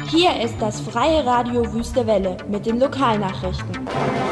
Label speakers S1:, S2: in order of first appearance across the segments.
S1: Hier ist das Freie Radio Wüste Welle mit den Lokalnachrichten.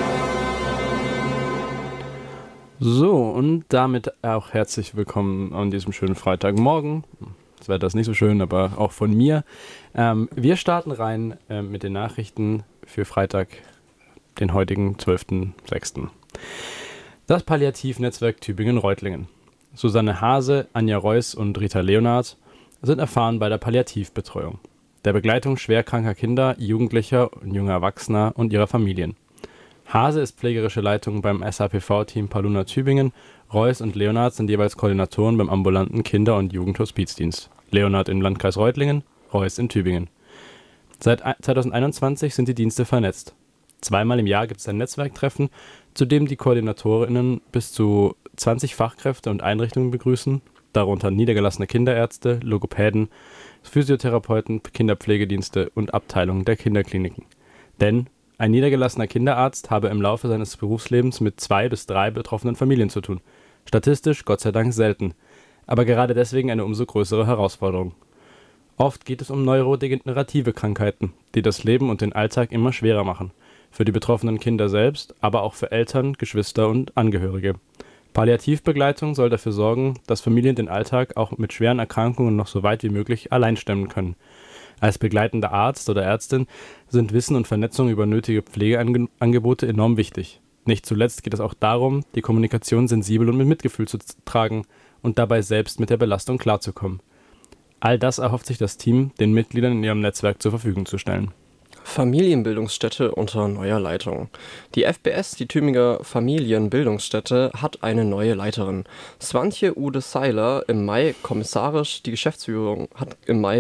S2: So, und damit auch herzlich willkommen an diesem schönen Freitagmorgen. Das Wetter ist nicht so schön, aber auch von mir. Wir starten rein mit den Nachrichten für Freitag, den heutigen 12.06. Das Palliativnetzwerk Tübingen-Reutlingen. Susanne Hase, Anja Reuss und Rita Leonhardt sind erfahren bei der Palliativbetreuung, der Begleitung schwerkranker Kinder, Jugendlicher und junger Erwachsener und ihrer Familien. Hase ist pflegerische Leitung beim SHPV-Team Paluna Tübingen, Reuss und Leonhardt sind jeweils Koordinatoren beim ambulanten Kinder- und Jugendhospizdienst. Leonhardt im Landkreis Reutlingen, Reuss in Tübingen. Seit 2021 sind die Dienste vernetzt. Zweimal im Jahr gibt es ein Netzwerktreffen, zu dem die KoordinatorInnen bis zu 20 Fachkräfte und Einrichtungen begrüßen, darunter niedergelassene Kinderärzte, Logopäden, Physiotherapeuten, Kinderpflegedienste und Abteilungen der Kinderkliniken. Denn ein niedergelassener Kinderarzt habe im Laufe seines Berufslebens mit 2 bis 3 betroffenen Familien zu tun. Statistisch Gott sei Dank selten, aber gerade deswegen eine umso größere Herausforderung. Oft geht es um neurodegenerative Krankheiten, die das Leben und den Alltag immer schwerer machen. Für die betroffenen Kinder selbst, aber auch für Eltern, Geschwister und Angehörige. Palliativbegleitung soll dafür sorgen, dass Familien den Alltag auch mit schweren Erkrankungen noch so weit wie möglich allein stemmen können. Als begleitender Arzt oder Ärztin sind Wissen und Vernetzung über nötige Pflegeangebote enorm wichtig. Nicht zuletzt geht es auch darum, die Kommunikation sensibel und mit Mitgefühl zu tragen und dabei selbst mit der Belastung klarzukommen. All das erhofft sich das Team, den Mitgliedern in ihrem Netzwerk zur Verfügung zu stellen.
S3: Familienbildungsstätte unter neuer Leitung. Die FBS, die Tübinger Familienbildungsstätte, hat eine neue Leiterin. Swantje Ude Seiler im Mai kommissarisch, die Geschäftsführung hat im Mai